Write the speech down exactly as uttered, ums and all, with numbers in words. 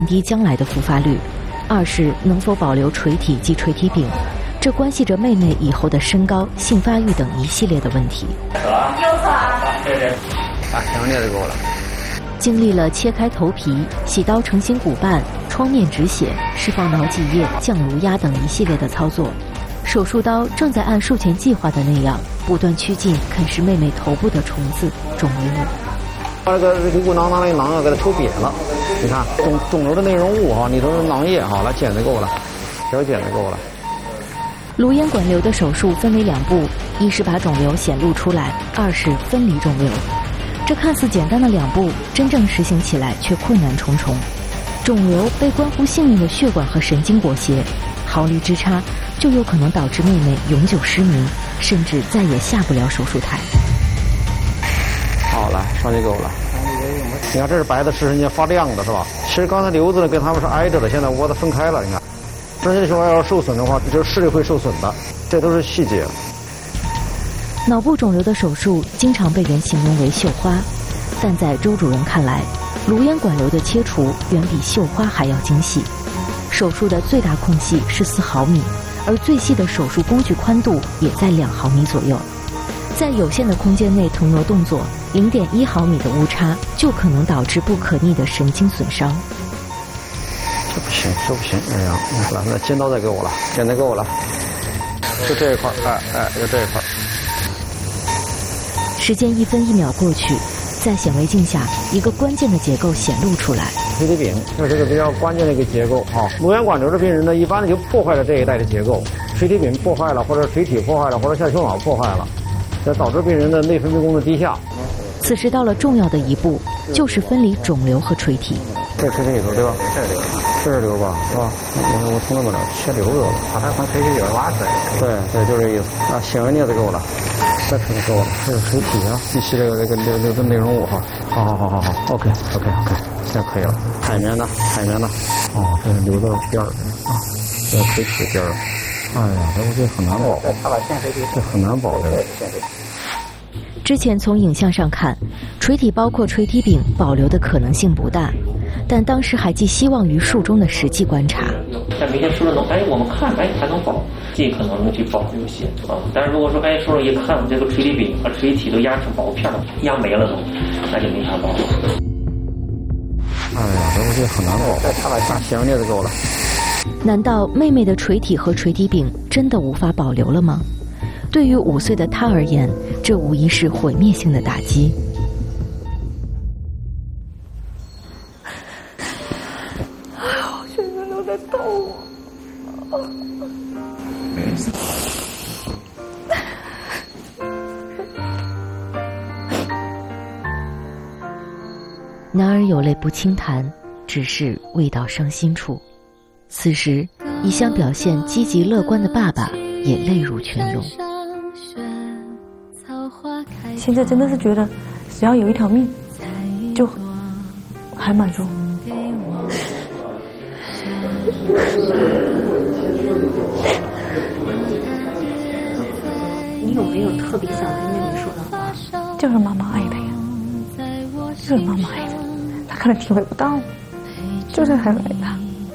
低将来的复发率；二是能否保留垂体及垂体柄，这关系着妹妹以后的身高、性发育等一系列的问题。 右侧啊，对对，啊，行，这就够了。 经历了切开头皮、洗刀成型骨瓣、创面止血、释放脑脊液、降颅压等一系列的操作，手术刀正在按术前计划的那样，不断趋近啃食妹妹头部的虫子肿瘤。 把这个这个骨囊囊的囊啊给它抽瘪了，你看肿肿瘤的内容物哈，里头是囊液哈，来剪就够了，小剪就够了。 颅咽管瘤的手术分为两步，一是把肿瘤显露出来，二是分离肿瘤。这看似简单的两步，真正实行起来却困难重重。肿瘤被关乎性命的血管和神经裹挟，毫厘之差就有可能导致妹妹永久失明，甚至再也下不了手术台。 好了，上去够了。你看这是白的，是人家发亮的是吧？其实刚才瘤子呢跟他们是挨着的，现在我把它分开了。你看，这些血管要受损的话，这视力会受损的，这都是细节。 脑部肿瘤的手术经常被人形容为绣花，但在周主任看来，颅咽管瘤的切除远比绣花还要精细。手术的最大空隙是四毫米，而最细的手术工具宽度也在两毫米左右。在有限的空间内腾挪动作，零点一毫米的误差就可能导致不可逆的神经损伤。 这不行，这不行！哎呀，来，那尖刀再给我了，剪的给我了，就这一块，哎哎，就这一块。 时间一分一秒过去，在显微镜下，一个关键的结构显露出来。 垂体柄就是这个比较关键的一个结构啊。颅咽管瘤的病人呢，一般就破坏了这一带的结构，垂体柄破坏了，或者垂体破坏了，或者下丘脑破坏了，这导致病人的内分泌功能低下。 此时到了重要的一步，就是分离肿瘤和垂体。 这垂体里头对吧？这是瘤，这是瘤吧？是吧？我我从那么着切瘤子了，把它从垂体里边挖出来。对对，就这意思啊。显微镊子给我了。这可够了，这是垂体啊，一系列这个这个这个内容物哈，好好好好好 ，OK OK OK， 这可以了。海绵呢？海绵呢？哦，这是留到边儿啊，这是垂体边儿。哎呀，这不这很难保，这很难保的。 之前从影像上看，垂体包括垂体柄保留的可能性不大，但当时还寄希望于术中的实际观察。 在明天术中能，哎，我们看，哎，还能保。尽可能的去保留些啊，但是如果说哎，说一看这个垂体柄和垂体都压成薄片了，压没了都，那就没法保了。 哎呀，这不是很难保，他把下显微镊子够了。 难道妹妹的垂体和垂体柄真的无法保留了吗？对于五岁的她而言，这无疑是毁灭性的打击。 哎呀，我全身都在抖啊！没事。 男儿有泪不轻弹，只是未到伤心处。此时，一向表现积极乐观的爸爸也泪如泉涌。 现在真的是觉得，只要有一条命，就还满足。 你有没有特别想跟妹妹说的话？ 就是妈妈爱她呀，就是妈妈爱她，她可能体会不到，就是很爱她。